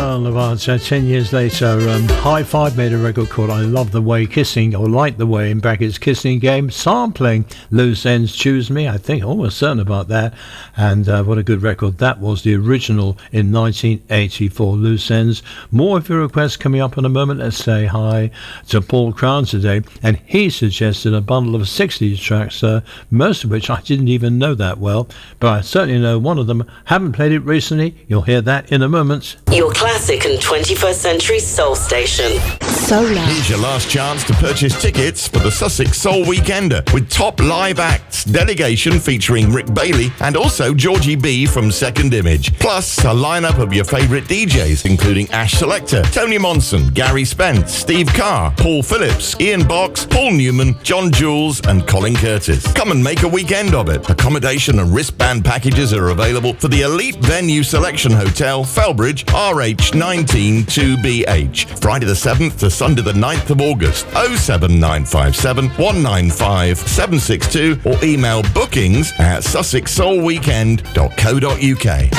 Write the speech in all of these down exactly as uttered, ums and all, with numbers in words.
Well, about uh, ten years later, um, High Five made a record called I Love the Way Kissing, or Like the Way, in brackets, Kissing Game, sampling Loose Ends, Choose Me. I think, almost certain about that. And uh, what a good record that was, the original in nineteen eighty-four, Loose Ends. More of your requests coming up in a moment. Let's say hi to Paul Crown today. And he suggested a bundle of sixties tracks, uh, most of which I didn't even know that well. But I certainly know one of them. Haven't played it recently. You'll hear that in a moment. Your classic and twenty-first century soul station. Solar. Here's your last chance to purchase tickets for the Sussex Soul Weekender with top live acts, Delegation featuring Rick Bailey and also Georgie B from Second Image. Plus a lineup of your favourite D Js including Ash Selector, Tony Monson, Gary Spence, Steve Carr, Paul Phillips, Ian Box, Paul Newman, John Jules and Colin Curtis. Come and make a weekend of it. Accommodation and wristband packages are available for the Elite Venue Selection Hotel, Felbridge, R H nineteen two B H. Friday the seventh to Sunday the ninth of August. oh seven nine five seven, one nine five, seven six two or email bookings at sussex soul weekend dot co dot uk.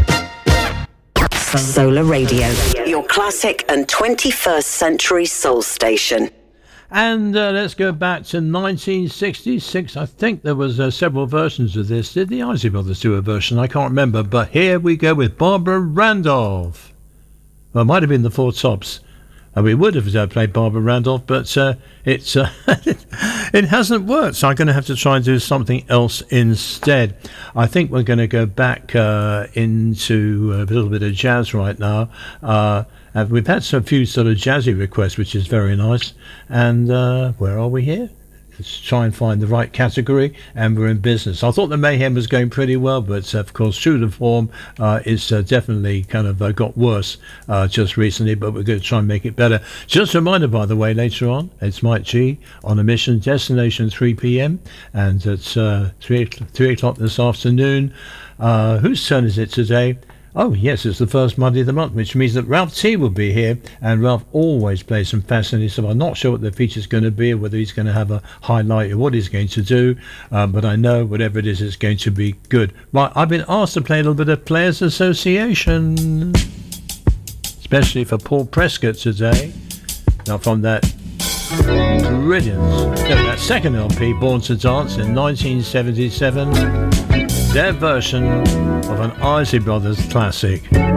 Solar Radio, your classic and twenty-first century soul station. And uh, let's go back to nineteen sixty-six. I think there was uh, several versions of this. Did the Isley Brothers do a version? I can't remember. But here we go with Barbara Randolph. Well, it might have been the Four Tops. And we would have uh, played Barbara Randolph, but uh, it's uh, it hasn't worked. So I'm going to have to try and do something else instead. I think we're going to go back uh, into a little bit of jazz right now. Uh, and we've had some few sort of jazzy requests, which is very nice. And uh, where are we here? Let's try and find the right category, and we're in business. I thought the Mayhem was going pretty well, but uh, of course, true to form, uh, it's uh, definitely kind of uh, got worse uh, just recently, but we're going to try and make it better. Just a reminder, by the way, later on, it's Mike G on a mission, destination three p.m, and it's uh, three, three o'clock this afternoon. Uh, whose turn is it today? Oh, yes, it's the first Monday of the month, which means that Ralph T will be here, and Ralph always plays some fascinating stuff. I'm not sure what the feature's going to be, or whether he's going to have a highlight or what he's going to do, um, but I know whatever it is, it's going to be good. Right, I've been asked to play a little bit of Players Association, especially for Paul Prescott today. Now, from that brilliant, no, that second L P, Born to Dance, in nineteen seventy-seven, their version of an Isley Brothers classic.